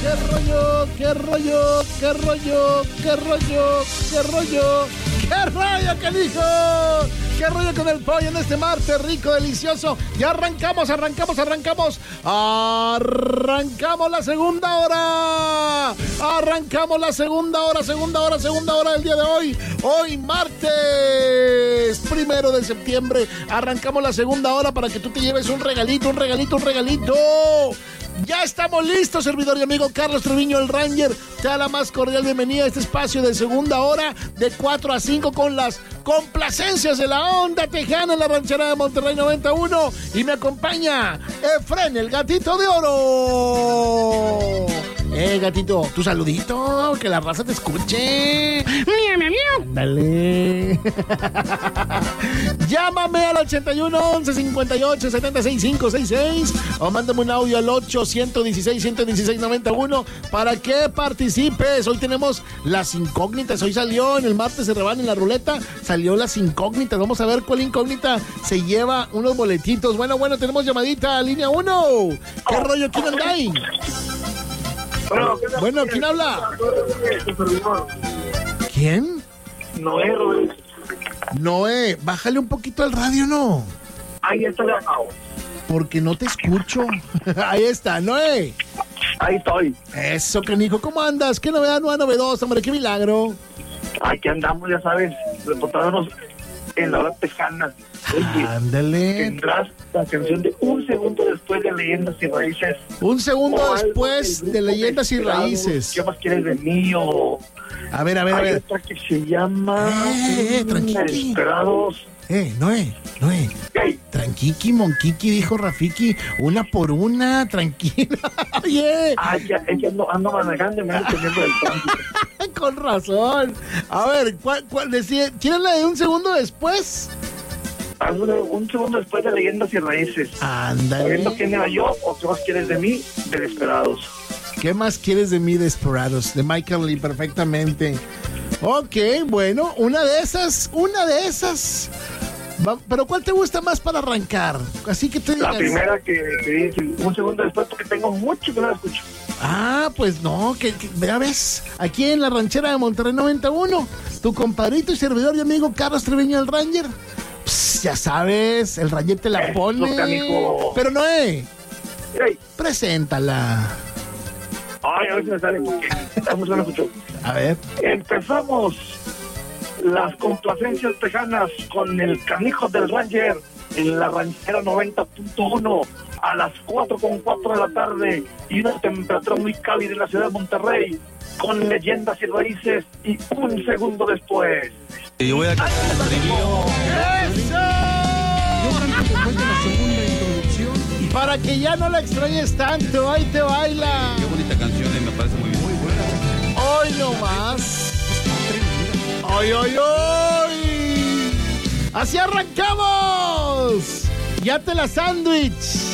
qué rollo, qué rollo, qué rollo, qué rollo, qué rollo, qué rollo, qué dijo. ¿Qué rollo con el pollo en este martes rico, delicioso? Ya arrancamos la segunda hora. Arrancamos la segunda hora del día de hoy. Hoy martes 1 de septiembre. Arrancamos la segunda hora para que tú te lleves un regalito. Ya estamos listos, servidor y amigo Carlos Treviño, el Ranger. Te da la más cordial bienvenida a este espacio de segunda hora de 4 a 5 con las complacencias de la onda tejana en la ranchera de Monterrey 91. Y me acompaña Efren, el gatito de oro. Gatito, tu saludito, que la raza te escuche. Ándale. Llámame al 81 11 58 76 566 o mándame un audio al 816 91 para que participes. Hoy tenemos las incógnitas. Hoy salió en el martes se reban en la ruleta. Salió las incógnitas. Vamos a ver cuál incógnita se lleva unos boletitos. Bueno, tenemos llamadita a línea 1. ¿Qué rollo? ¿Quién anda ahí? Bueno, ¿quién habla? ¿Quién? Noé, bájale un poquito al radio, ¿no? Ahí está la... Porque no te escucho. Ahí está, Noé. Ahí estoy. Eso, canijo, ¿cómo andas? ¿Qué novedad, nueva novedosa, hombre? ¡Qué milagro! Aquí andamos, ya sabes, reportándonos en la hora tejana. Oye, ándale. Tendrás la canción de Un Segundo Después de Leyendas y Raíces. Un segundo después de Leyendas y Raíces. ¿Qué más quieres de mí? O... A ver. Hay otra que se llama... tranquilo. Desesperados. Noé. Hey. Tranquiqui, monquiqui, dijo Rafiki. Una por una, tranquila. Oye. Es que ando manejando y me ando teniendo del tránsito. Con razón. A ver, ¿cuál decía? ¿Quieres la de Un Segundo Después? Un segundo después de Leyendas y Raíces. Ándale. Sabiendo quién era yo o qué más quieres de mí, de Desesperados. ¿Qué más quieres de mí, Desperados? De Michael Lee, perfectamente. Ok, bueno, una de esas. Pero ¿cuál te gusta más para arrancar? Así que te digas. La primera que dice Un Segundo Después, porque tengo mucho que no la escucho. Pues no, que ya ves, aquí en la ranchera de Monterrey 91, tu compadrito y servidor y amigo Carlos Treviño, el Ranger. Pss, ya sabes, el Ranger te la pone. Pero Noé, preséntala. A ver si me sale porque estamos en escucho. A ver. Empezamos las complacencias tejanas con el canijo del Ranger en la ranchera 90.1 a las 4:04 de la tarde y una temperatura muy cálida en la ciudad de Monterrey con Leyendas y Raíces y Un Segundo Después. Yo voy a cantar el trío. ¡Eso! Yo canto después de la segunda introducción. Para que ya no la extrañes tanto, ahí te baila. Qué bonita canción, me parece muy bien. Muy buena. Hoy no más. ¡Hoy! ¡Así arrancamos! ¡Ya te la sándwich!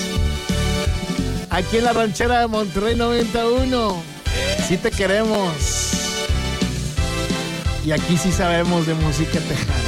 Aquí en la ranchera de Monterrey 91. Sí te queremos. Y aquí sí sabemos de música tejana.